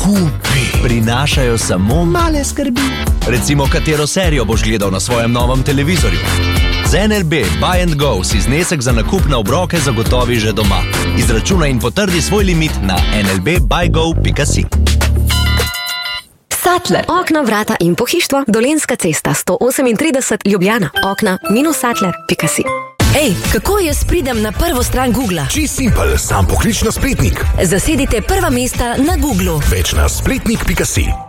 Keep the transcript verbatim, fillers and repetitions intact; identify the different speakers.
Speaker 1: Kupi.
Speaker 2: Prinašajo samo
Speaker 1: male skrbi.
Speaker 2: Recimo, katero serijo boš gledal na svojem novem televizorju. Z N L B Buy and Go si znesek za nakup na obroke zagotovi že doma. Izračunaj in potrdi svoj limit na en el be buy go pika si.
Speaker 3: Sattler. Okna, vrata in pohištvo. Dolenjska cesta sto osemintrideset Ljubljana. Okna minus sattler pika si.
Speaker 4: Ej, kako jaz pridem na prvo stran Googla?
Speaker 1: Čist simpel, sam poklič na spletnik.
Speaker 4: Zasedite prva mesta na Googlu.
Speaker 1: Več na spletnik pika si.